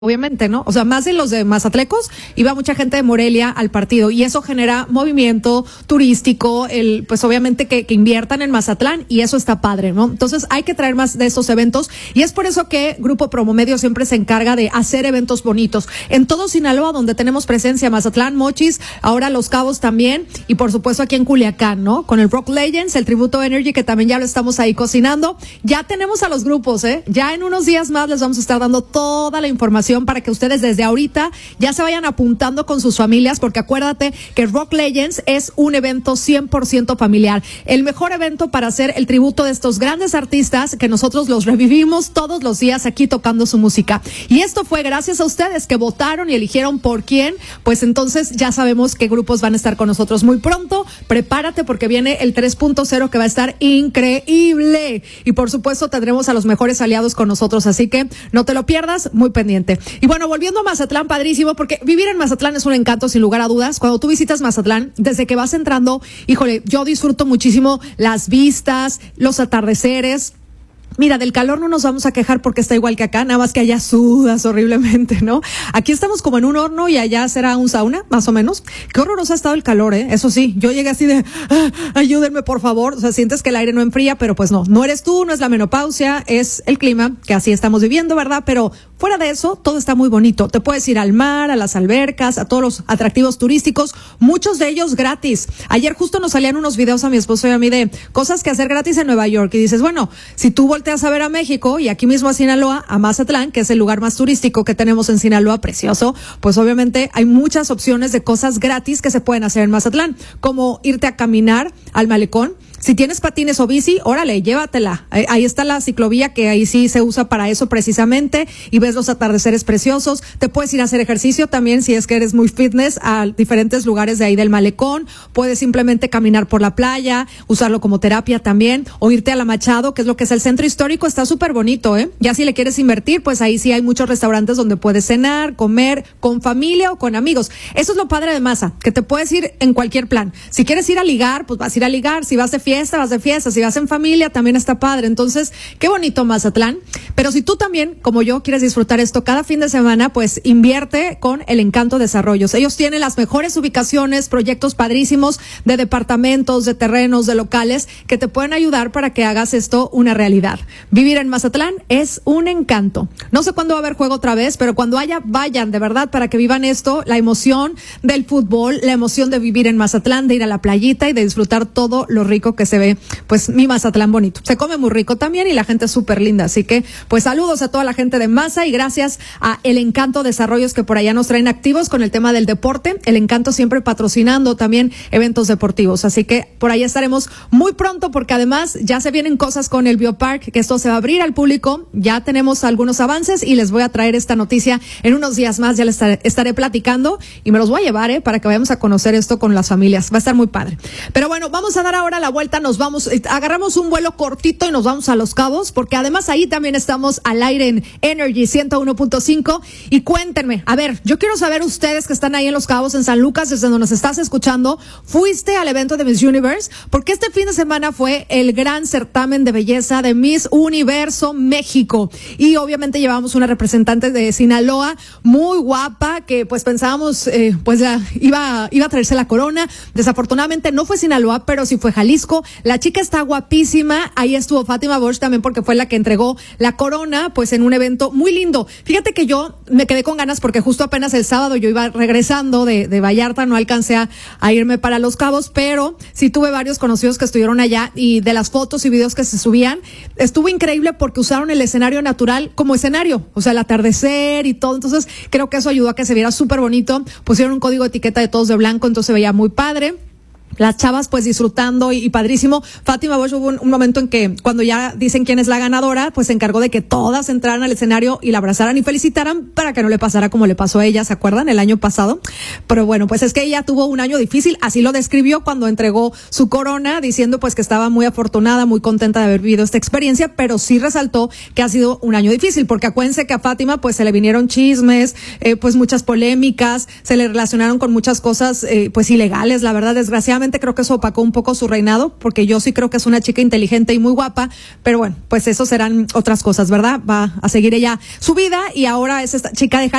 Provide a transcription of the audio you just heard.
obviamente, ¿no? O sea, más de los de Mazatlecos, iba mucha gente de Morelia al partido y eso genera movimiento turístico, pues obviamente que inviertan en Mazatlán y eso está padre, ¿no? Entonces hay que traer más de esos eventos y es por eso que Grupo Promomedio siempre se encarga de hacer eventos bonitos. En todo Sinaloa, donde tenemos presencia, Mazatlán, Mochis, ahora Los Cabos también y por supuesto aquí en Culiacán, ¿no? Con el Rock Legends, el Tributo Energy, que también ya lo estamos ahí cocinando. Ya tenemos a los grupos, ya en unos días más les vamos a estar dando toda la información para que ustedes desde ahorita ya se vayan apuntando con sus familias, porque acuérdate que Rock Legends es un evento 100% familiar, el mejor evento para hacer el tributo de estos grandes artistas que nosotros los revivimos todos los días aquí tocando su música. Y esto fue gracias a ustedes que votaron y eligieron por quién, pues entonces ya sabemos qué grupos van a estar con nosotros muy pronto. Prepárate porque viene el 3.0 que va a estar increíble y por supuesto tendremos a los mejores aliados con nosotros, así que no te lo pierdas, muy pendiente. Y bueno, volviendo a Mazatlán, padrísimo, porque vivir en Mazatlán es un encanto sin lugar a dudas. Cuando tú visitas Mazatlán, desde que vas entrando, híjole, yo disfruto muchísimo las vistas, los atardeceres. Mira, del calor no nos vamos a quejar porque está igual que acá, nada más que allá sudas horriblemente, ¿no? Aquí estamos como en un horno y allá será un sauna, más o menos. Qué horroroso ha estado el calor, Eso sí, yo llegué así de, ayúdenme por favor. O sea, sientes que el aire no enfría, pero pues no eres tú, no es la menopausia, es el clima, que así estamos viviendo, ¿verdad? Pero fuera de eso, todo está muy bonito. Te puedes ir al mar, a las albercas, a todos los atractivos turísticos, muchos de ellos gratis. Ayer justo nos salían unos videos a mi esposo y a mí de cosas que hacer gratis en Nueva York y dices, bueno, si tú volteas a ver a México y aquí mismo a Sinaloa, a Mazatlán, que es el lugar más turístico que tenemos en Sinaloa, precioso, pues obviamente hay muchas opciones de cosas gratis que se pueden hacer en Mazatlán, como irte a caminar al malecón. Si tienes patines o bici, órale, llévatela. Ahí está la ciclovía, que ahí sí se usa para eso precisamente, y ves los atardeceres preciosos. Te puedes ir a hacer ejercicio también, si es que eres muy fitness, a diferentes lugares de ahí del malecón. Puedes simplemente caminar por la playa, usarlo como terapia también, o irte a la Machado, que es lo que es el centro histórico, está súper bonito, Ya si le quieres invertir, pues ahí sí hay muchos restaurantes donde puedes cenar, comer, con familia o con amigos. Eso es lo padre de Maza, que te puedes ir en cualquier plan. Si quieres ir a ligar, pues vas a ir a ligar. Si vas de fiesta, si vas en familia, también está padre. Entonces, qué bonito Mazatlán. Pero si tú también, como yo, quieres disfrutar esto cada fin de semana, pues invierte con El Encanto Desarrollos. Ellos tienen las mejores ubicaciones, proyectos padrísimos de departamentos, de terrenos, de locales, que te pueden ayudar para que hagas esto una realidad. Vivir en Mazatlán es un encanto. No sé cuándo va a haber juego otra vez, pero cuando haya, vayan, de verdad, para que vivan esto, la emoción del fútbol, la emoción de vivir en Mazatlán, de ir a la playita y de disfrutar todo lo rico que se ve, pues mi Mazatlán bonito. Se come muy rico también y la gente es súper linda, así que pues saludos a toda la gente de Maza y gracias a El Encanto Desarrollos, que por allá nos traen activos con el tema del deporte. El Encanto siempre patrocinando también eventos deportivos, así que por ahí estaremos muy pronto, porque además ya se vienen cosas con el Biopark, que esto se va a abrir al público. Ya tenemos algunos avances y les voy a traer esta noticia en unos días más. Ya les estaré platicando y me los voy a llevar, para que vayamos a conocer esto con las familias. Va a estar muy padre. Pero bueno, vamos a dar ahora la vuelta. Nos vamos, agarramos un vuelo cortito y nos vamos a Los Cabos, porque además ahí también estamos al aire en Energy 101.5. Y cuéntenme, a ver, yo quiero saber, ustedes que están ahí en Los Cabos, en San Lucas, desde donde nos estás escuchando, ¿fuiste al evento de Miss Universe? Porque este fin de semana fue el gran certamen de belleza de Miss Universo México. Y obviamente llevamos una representante de Sinaloa muy guapa, que pues pensábamos, iba a traerse la corona. Desafortunadamente no fue Sinaloa, pero sí fue Jalisco. La chica está guapísima. Ahí estuvo Fátima Bosch también, porque fue la que entregó la corona, pues en un evento muy lindo. Fíjate que yo me quedé con ganas porque justo apenas el sábado yo iba regresando de Vallarta, no alcancé a irme para Los Cabos, pero sí tuve varios conocidos que estuvieron allá, y de las fotos y videos que se subían, estuvo increíble porque usaron el escenario natural como escenario, o sea, el atardecer y todo. Entonces creo que eso ayudó a que se viera súper bonito. Pusieron un código de etiqueta de todos de blanco, entonces se veía muy padre. Las chavas pues disfrutando y padrísimo. Fátima Bosch, hubo un momento en que cuando ya dicen quién es la ganadora, pues se encargó de que todas entraran al escenario y la abrazaran y felicitaran, para que no le pasara como le pasó a ella, ¿se acuerdan? El año pasado. Pero bueno, pues es que ella tuvo un año difícil, así lo describió cuando entregó su corona, diciendo pues que estaba muy afortunada, muy contenta de haber vivido esta experiencia, pero sí resaltó que ha sido un año difícil, porque acuérdense que a Fátima pues se le vinieron chismes, pues muchas polémicas, se le relacionaron con muchas cosas pues ilegales, la verdad, desgraciadamente. desafortunadamente creo que eso opacó un poco su reinado, porque yo sí creo que es una chica inteligente y muy guapa, pero bueno, pues eso serán otras cosas, ¿verdad? Va a seguir ella su vida y ahora es esta chica de